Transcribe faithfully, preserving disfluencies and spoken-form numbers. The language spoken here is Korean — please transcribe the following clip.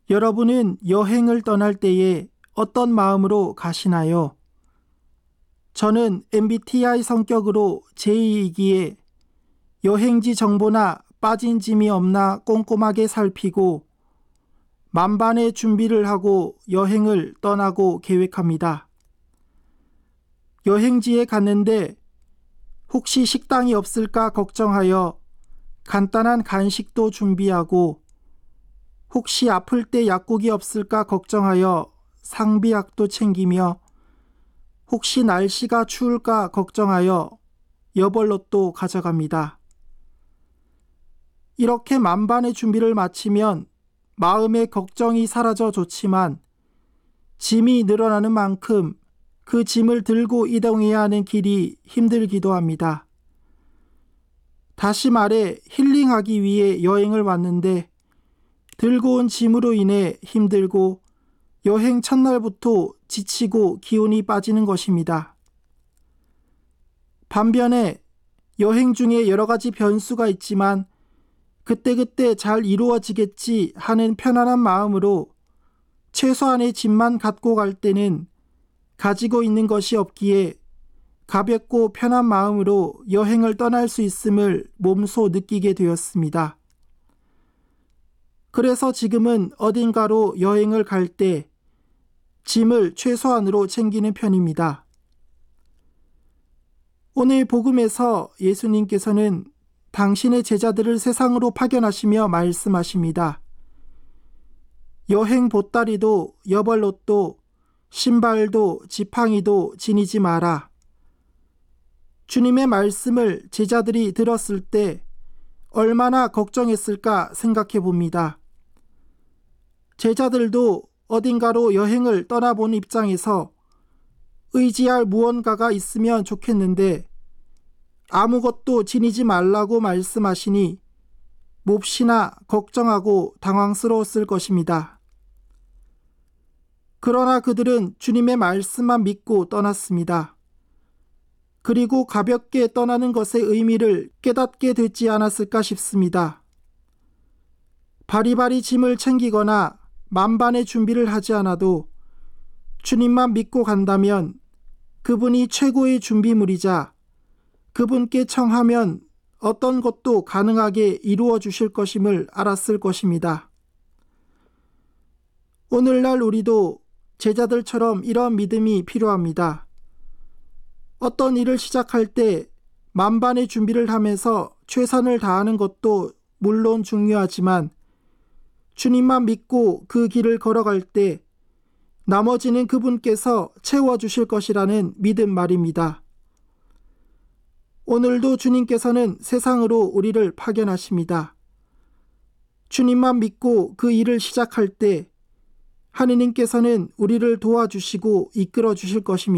여러분은 여행을 떠날 때에 어떤 마음으로 가시나요? 저는 엠비티아이 성격으로 제이이기에 여행지 정보나 빠진 짐이 없나 꼼꼼하게 살피고 만반의 준비를 하고 여행을 떠나고 계획합니다. 여행지에 갔는데 혹시 식당이 없을까 걱정하여 간단한 간식도 준비하고 혹시 아플 때 약국이 없을까 걱정하여 상비약도 챙기며 혹시 날씨가 추울까 걱정하여 여벌옷도 가져갑니다. 이렇게 만반의 준비를 마치면 마음의 걱정이 사라져 좋지만 짐이 늘어나는 만큼 그 짐을 들고 이동해야 하는 길이 힘들기도 합니다. 다시 말해 힐링하기 위해 여행을 왔는데 들고 온 짐으로 인해 힘들고 여행 첫날부터 지치고 기운이 빠지는 것입니다. 반면에 여행 중에 여러 가지 변수가 있지만 그때그때 잘 이루어지겠지 하는 편안한 마음으로 최소한의 짐만 갖고 갈 때는 가지고 있는 것이 없기에 가볍고 편한 마음으로 여행을 떠날 수 있음을 몸소 느끼게 되었습니다. 그래서 지금은 어딘가로 여행을 갈 때 짐을 최소한으로 챙기는 편입니다. 오늘 복음에서 예수님께서는 당신의 제자들을 세상으로 파견하시며 말씀하십니다. 여행 보따리도 여벌옷도 신발도 지팡이도 지니지 마라. 주님의 말씀을 제자들이 들었을 때 얼마나 걱정했을까 생각해 봅니다. 제자들도 어딘가로 여행을 떠나본 입장에서 의지할 무언가가 있으면 좋겠는데 아무것도 지니지 말라고 말씀하시니 몹시나 걱정하고 당황스러웠을 것입니다. 그러나 그들은 주님의 말씀만 믿고 떠났습니다. 그리고 가볍게 떠나는 것의 의미를 깨닫게 되지 않았을까 싶습니다. 바리바리 짐을 챙기거나 만반의 준비를 하지 않아도 주님만 믿고 간다면 그분이 최고의 준비물이자 그분께 청하면 어떤 것도 가능하게 이루어 주실 것임을 알았을 것입니다. 오늘날 우리도 제자들처럼 이런 믿음이 필요합니다. 어떤 일을 시작할 때 만반의 준비를 하면서 최선을 다하는 것도 물론 중요하지만 주님만 믿고 그 길을 걸어갈 때 나머지는 그분께서 채워주실 것이라는 믿음 말입니다. 오늘도 주님께서는 세상으로 우리를 파견하십니다. 주님만 믿고 그 일을 시작할 때 하느님께서는 우리를 도와주시고 이끌어 주실 것입니다.